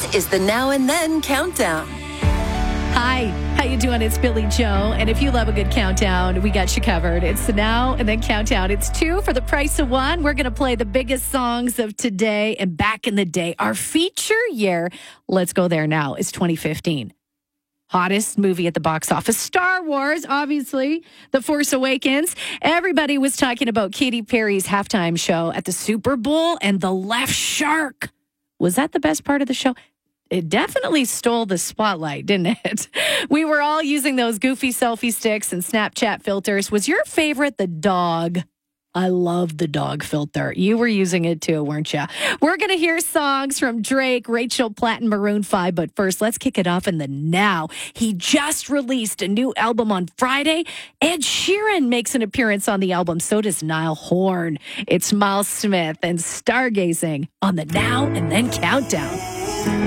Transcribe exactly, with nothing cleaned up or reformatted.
is the Now and Then Countdown. Hi, how you doing? It's Billy Joe. And if you love a good countdown, we got you covered. It's the Now and Then Countdown. It's two for the price of one. We're going to play the biggest songs of today and back in the day. Our feature year, let's go there now, is twenty fifteen. Hottest movie at the box office. Star Wars, obviously. The Force Awakens. Everybody was talking about Katy Perry's halftime show at the Super Bowl and the left shark. Was that the best part of the show? It definitely stole the spotlight, didn't it? We were all using those goofy selfie sticks and Snapchat filters. Was your favorite the dog? I love the dog filter. You were using it too, weren't you? We're going to hear songs from Drake, Rachel Platt, and Maroon five. But first, let's kick it off in the now. He just released a new album on Friday. Ed Sheeran makes an appearance on the album. So does Niall Horan. It's Miles Smith and Stargazing on the Now and Then Countdown.